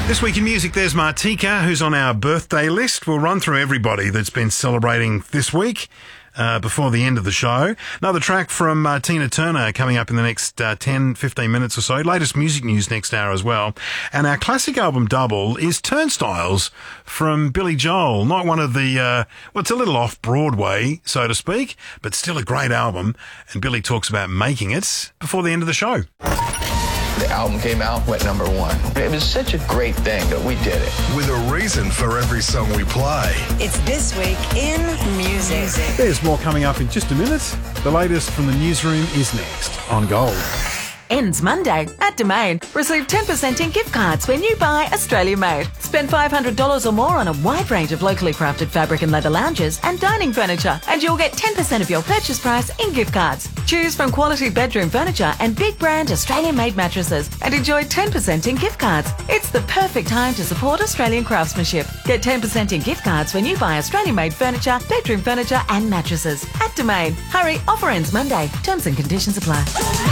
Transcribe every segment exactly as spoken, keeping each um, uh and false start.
This week in music, there's Martika, who's on our birthday list. We'll run through everybody that's been celebrating this week uh, before the end of the show. Another track from uh, Tina Turner coming up in the next uh, ten, fifteen minutes or so. Latest music news next hour as well. And our classic album double is Turnstiles from Billy Joel. Not one of the, uh, well, it's a little off Broadway, so to speak, but still a great album. And Billy talks about making it before the end of the show. The album came out, went number one. It was such a great thing that we did it. With a reason for every song we play. It's This Week in Music. There's more coming up in just a minute. The latest from the newsroom is next on Gold. Ends Monday at Domain. Receive ten percent in gift cards when you buy Australian made. Spend five hundred dollars or more on a wide range of locally crafted fabric and leather lounges and dining furniture, and you'll get ten percent of your purchase price in gift cards. Choose from quality bedroom furniture and big brand Australian made mattresses and enjoy ten percent in gift cards. It's the perfect time to support Australian craftsmanship. Get ten percent in gift cards when you buy Australian made furniture, bedroom furniture and mattresses at Domain. Hurry, offer ends Monday. Terms and conditions apply.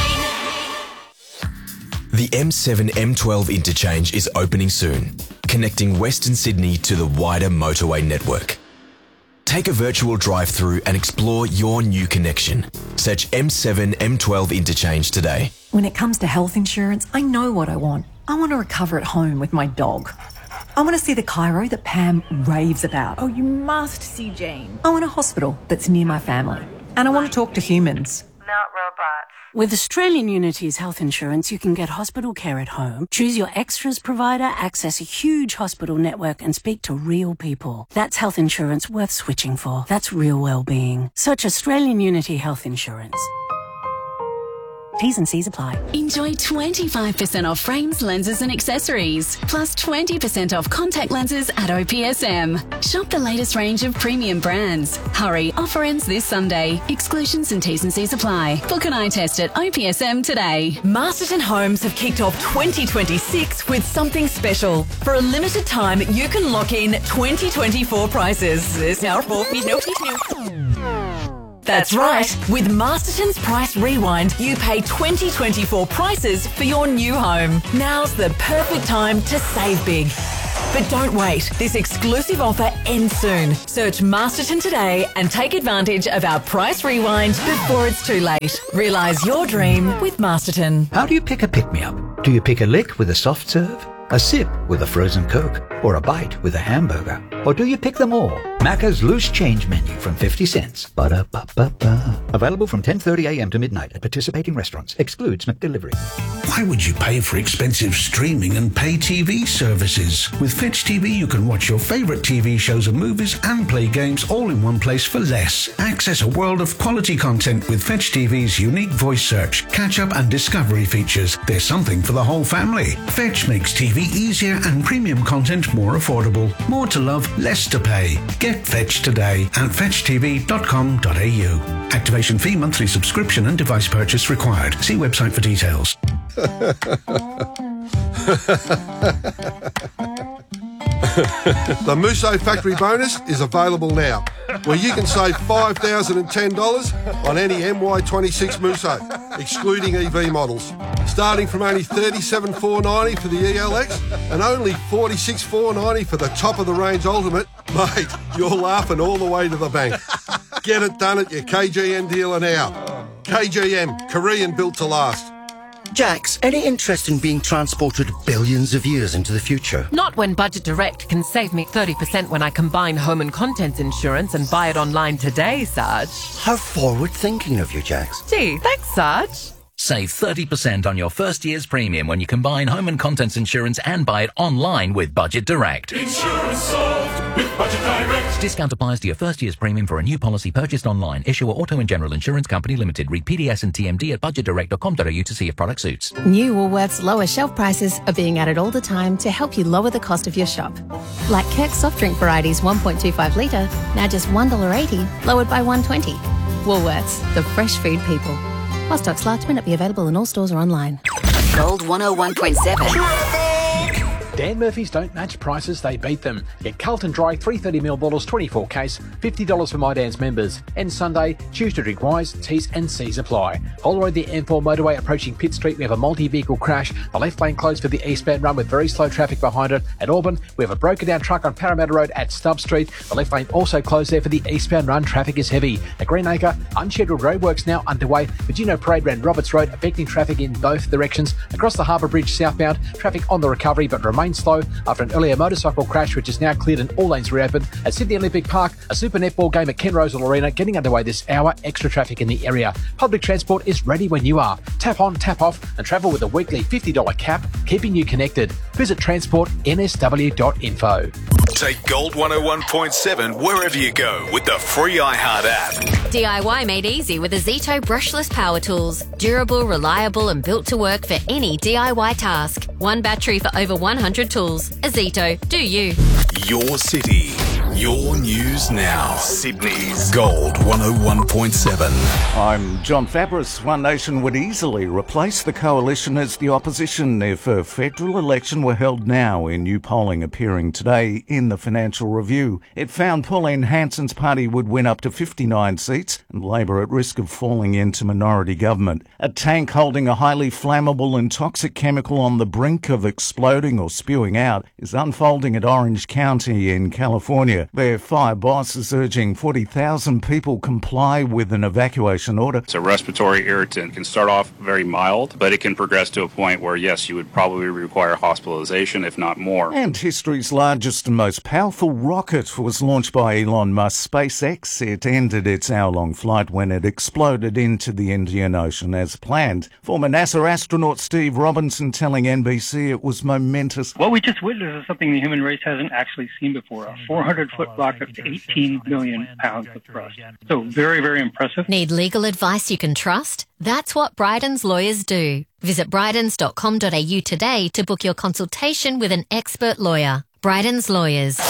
The M seven M twelve interchange is opening soon, connecting Western Sydney to the wider motorway network. Take a virtual drive-through and explore your new connection. Search M seven M twelve interchange today. When it comes to health insurance, I know what I want. I want to recover at home with my dog. I want to see the chiro that Pam raves about. Oh, you must see Jane. I want a hospital that's near my family. And I want to talk to humans. Not robots. With Australian Unity's health insurance, you can get hospital care at home, choose your extras provider, access a huge hospital network and speak to real people. That's health insurance worth switching for. That's real well-being. Search Australian Unity Health Insurance. T's and C's apply. Enjoy twenty-five percent off frames, lenses and accessories, plus twenty percent off contact lenses at O P S M. Shop the latest range of premium brands. Hurry, offer ends this Sunday. Exclusions and T's and C's apply. Book an eye test at O P S M today. Masterton Homes have kicked off twenty twenty-six with something special. For a limited time, you can lock in twenty twenty-four prices. There's now That's right. With Masterton's Price Rewind, you pay twenty twenty-four prices for your new home. Now's the perfect time to save big. But don't wait. This exclusive offer ends soon. Search Masterton today and take advantage of our Price Rewind before it's too late. Realise your dream with Masterton. How do you pick a pick-me-up? Do you pick a lick with a soft serve? A sip with a frozen Coke? Or a bite with a hamburger? Or do you pick them all? Macca's Loose Change Menu from fifty cents. Ba-da-ba-ba-ba. Available from ten thirty a m to midnight at participating restaurants. Excludes McDelivery. Why would you pay for expensive streaming and pay T V services? With Fetch T V, you can watch your favourite T V shows and movies and play games all in one place for less. Access a world of quality content with Fetch T V's unique voice search, catch-up and discovery features. There's something for the whole family. Fetch makes T V easier and premium content more affordable. More to love, less to pay. Get Fetch today at fetch t v dot com dot a u. Activation fee, monthly subscription and device purchase required. See website for details. The Musso Factory Bonus is available now, where you can save five thousand ten dollars on any M Y twenty-six Musso, excluding E V models. Starting from only thirty-seven thousand four hundred ninety dollars for the E L X and only forty-six thousand four hundred ninety dollars for the top-of-the-range Ultimate. Mate, you're laughing all the way to the bank. Get it done at your K G M dealer now. K G M, Korean built to last. Jax, any interest in being transported billions of years into the future? Not when Budget Direct can save me thirty percent when I combine home and contents insurance and buy it online today, Sarge. How forward-thinking of you, Jax. Gee, thanks, Sarge. Save thirty percent on your first year's premium when you combine home and contents insurance and buy it online with Budget Direct. Insurance solved with Budget Direct. Discount applies to your first year's premium for a new policy purchased online. Issuer Auto and General Insurance Company Limited. Read P D S and T M D at budget direct dot com dot a u to see if product suits. New Woolworths lower shelf prices are being added all the time to help you lower the cost of your shop. Like Kirk's soft drink varieties one point two five litre, now just one dollar eighty, lowered by one dollar twenty. Woolworths, the fresh food people. While stocks last may not be available in all stores or online. Gold one oh one point seven. Dan Murphy's don't match prices, they beat them. Get Carlton Dry three thirty ml bottles, twenty-four case, fifty dollars for My Dan's members. And Sunday, choose to drink wise, T's and C's apply. All road the M four motorway approaching Pitt Street, we have a multi-vehicle crash. The left lane closed for the eastbound run with very slow traffic behind it. At Auburn, we have a broken down truck on Parramatta Road at Stubb Street. The left lane also closed there for the eastbound run. Traffic is heavy. At Greenacre, unscheduled roadworks now underway. Virginia Parade ran Roberts Road, affecting traffic in both directions. Across the Harbour Bridge southbound, traffic on the recovery but remains slow after an earlier motorcycle crash, which is now cleared and all lanes reopened. At Sydney Olympic Park, a Super Netball game at Ken Rosal Arena getting underway this hour. Extra traffic in the area. Public transport is ready when you are. Tap on, tap off, and travel with a weekly fifty dollars cap, keeping you connected. Visit transport n s w dot info. Take Gold one oh one point seven wherever you go with the free iHeart app. D I Y made easy with the Zito brushless power tools. Durable, reliable and built to work for any D I Y task. One battery for over one hundred tools. A Zito, do you. Your city, your news now. Sydney's Gold one oh one point seven. I'm John Fabris. One Nation would easily replace the coalition as the opposition if a federal election were held now, in new polling appearing today in the Financial Review. It found Pauline Hanson's party would win up to fifty-nine seats and Labor at risk of falling into minority government. A tank holding a highly flammable and toxic chemical on the brink of exploding or spewing out is unfolding at Orange County in California. Their fire boss is urging forty thousand people comply with an evacuation order. It's a respiratory irritant. It can start off very mild, but it can progress to a point where, yes, you would probably require hospitalization, if not more. And history's largest and most powerful rocket was launched by Elon Musk. SpaceX, it ended its hour-long flight when it exploded into the Indian Ocean as planned. Former NASA astronaut Steve Robinson telling N B C it was momentous. What we just witnessed is something the human race hasn't actually seen before. A four hundred foot rocket to eighteen million pounds of thrust. So very, very impressive. Need legal advice you can trust? That's what Bryden's lawyers do. Visit brydens dot com dot a u today to book your consultation with an expert lawyer. Bryden's Lawyers.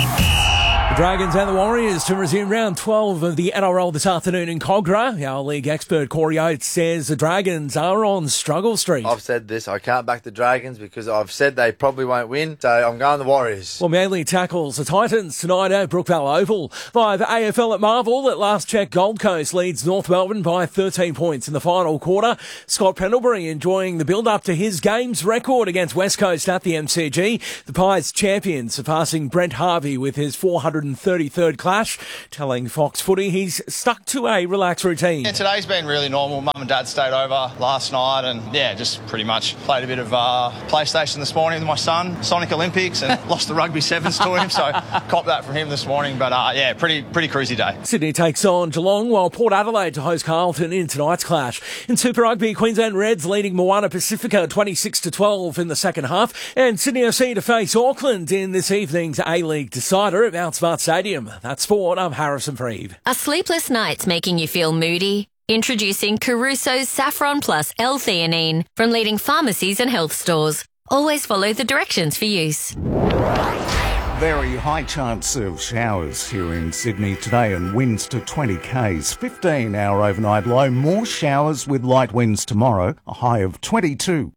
The Dragons and the Warriors to resume round twelve of the N R L this afternoon in Cogra. Our league expert Corey Oates says the Dragons are on struggle street. I've said this, I can't back the Dragons because I've said they probably won't win, so I'm going the Warriors. Well, Manly tackles the Titans tonight at Brookvale Oval. Via the A F L at Marvel, at last check Gold Coast leads North Melbourne by thirteen points in the final quarter. Scott Pendlebury enjoying the build-up to his games record against West Coast at the M C G. The Pies champions surpassing Brent Harvey with his four hundred thirty-third clash, telling Fox Footy he's stuck to a relaxed routine. Yeah, today's been really normal. Mum and Dad stayed over last night and, yeah, just pretty much played a bit of uh, PlayStation this morning with my son, Sonic Olympics, and lost the rugby sevens to him, so copped that from him this morning. But, uh, yeah, pretty pretty cruisy day. Sydney takes on Geelong, while Port Adelaide to host Carlton in tonight's clash. In Super Rugby, Queensland Reds leading Moana Pacifica twenty-six to twelve in the second half, and Sydney F C to face Auckland in this evening's A-League decider at Mount Smart Stadium. That's sport. I'm Harrison Freed. Are sleepless nights making you feel moody? Introducing Caruso's Saffron Plus L-theanine from leading pharmacies and health stores. Always follow the directions for use. Very high chance of showers here in Sydney today and winds to twenty kays. fifteen hour overnight low. More showers with light winds tomorrow. A high of twenty-two.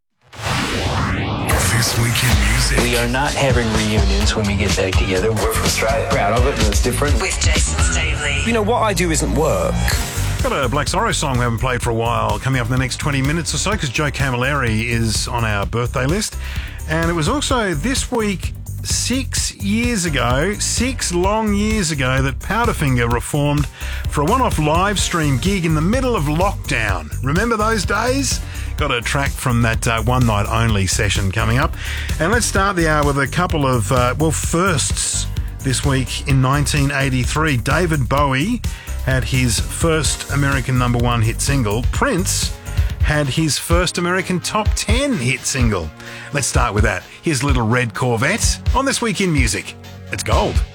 This week in music. We are not having reunions when we get back together. We're from Australia. Proud of it, and it's different. With Jason Stavely. You know, what I do isn't work. Got a Black Sorrow song we haven't played for a while coming up in the next twenty minutes or so, because Joe Camilleri is on our birthday list. And it was also this week, six years ago, six long years ago, that Powderfinger reformed for a one-off live stream gig in the middle of lockdown. Remember those days? Got a track from that uh, one-night-only session coming up. And let's start the hour with a couple of, uh, well, firsts this week. In nineteen eighty-three, David Bowie had his first American number one hit single. Prince had his first American top ten hit single. Let's start with that. Here's Little Red Corvette on This Week in Music. It's gold.